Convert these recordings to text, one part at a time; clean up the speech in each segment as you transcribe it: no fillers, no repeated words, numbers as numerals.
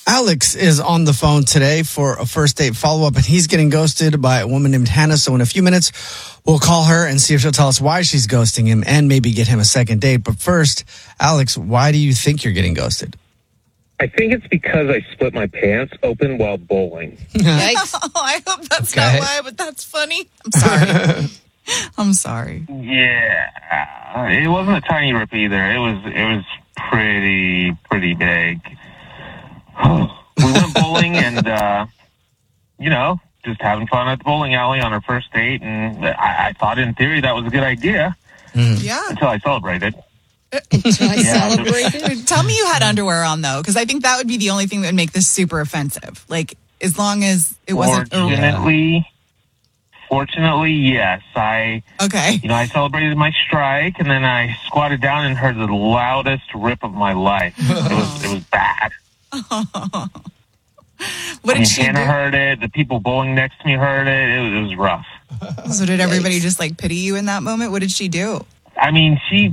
Alex is on the phone today for a first date follow-up, and he's getting ghosted by a woman named Hannah. So in a few minutes, we'll call her and see if she'll tell us why she's ghosting him and maybe get him a second date. But first, Alex, why do you think you're getting ghosted? I think it's because I split my pants open while bowling. Yikes. Oh, I hope that's Okay. not why, but that's funny. I'm sorry. I'm sorry. Yeah, it wasn't a tiny rip either. It was pretty big. We went bowling and, just having fun at the bowling alley on our first date. And I thought in theory that was a good idea Yeah. until I celebrated. Celebrated? Tell me you had underwear on, though, because I think that would be the only thing that would make this super offensive. Like, as long as it wasn't... Fortunately, yes. Okay. I celebrated my strike, and then I squatted down and heard the loudest rip of my life. It was bad. What did she Hannah do? heard it. The people bowling next to me heard it. It was rough. So did everybody just, pity you in that moment? What did she do? I mean, she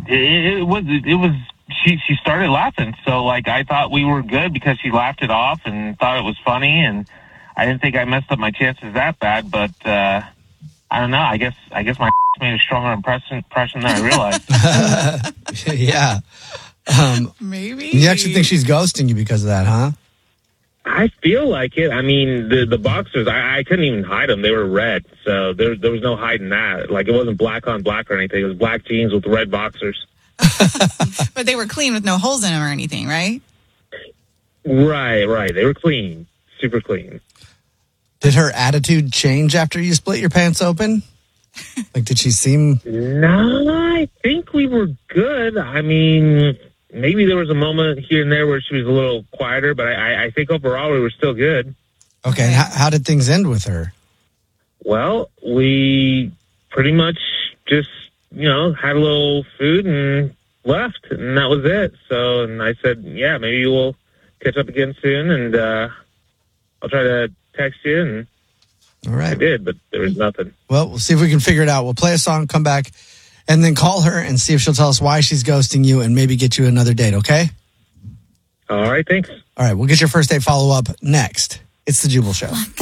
started laughing. So, I thought we were good because she laughed it off and thought it was funny. And I didn't think I messed up my chances that bad. But I don't know. I guess my made a stronger impression than I realized. Yeah. Maybe. You actually think she's ghosting you because of that, huh? I feel like it. I mean, the boxers, I couldn't even hide them. They were red. So there was no hiding that. It wasn't black on black or anything. It was black jeans with red boxers. But they were clean with no holes in them or anything, right? Right. They were clean. Super clean. Did her attitude change after you split your pants open? Did she seem... No, I think we were good. I mean, maybe there was a moment here and there where she was a little quieter, but I think overall we were still good. Okay, how did things end with her? Well, we pretty much just, had a little food and left, and that was it. So, and I said, yeah, maybe we'll catch up again soon, and I'll try to text you, and All right. I did, but there was nothing. Well, we'll see if we can figure it out. We'll play a song, come back, and then call her and see if she'll tell us why she's ghosting you and maybe get you another date, okay? All right, thanks. All right, we'll get your first date follow-up next. It's The Jubal Show.